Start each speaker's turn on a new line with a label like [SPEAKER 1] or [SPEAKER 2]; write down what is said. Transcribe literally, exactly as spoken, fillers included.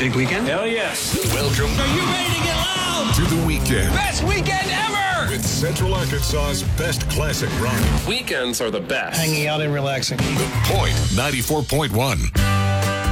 [SPEAKER 1] Big weekend?
[SPEAKER 2] Hell yes.
[SPEAKER 3] Welcome
[SPEAKER 4] Are you ready to get loud?
[SPEAKER 3] to the weekend
[SPEAKER 4] Best weekend ever!
[SPEAKER 3] with Central Arkansas's best classic rock.
[SPEAKER 5] Weekends are the best.
[SPEAKER 6] Hanging out and relaxing.
[SPEAKER 3] The Point ninety-four point one.